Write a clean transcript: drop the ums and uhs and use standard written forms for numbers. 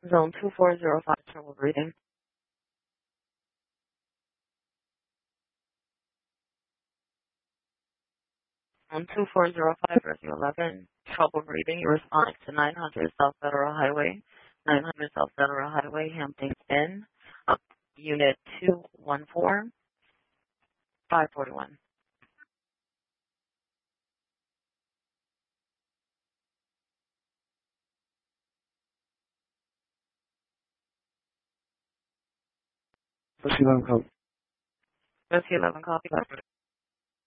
Zone 2405, trouble breathing. Zone 2405, Rescue 11, trouble breathing. You're responding to 900 South Federal Highway, 900 South Federal Highway, Hamptons Inn, Unit 214, 541. Rescue 11 call. Rescue 11, copy.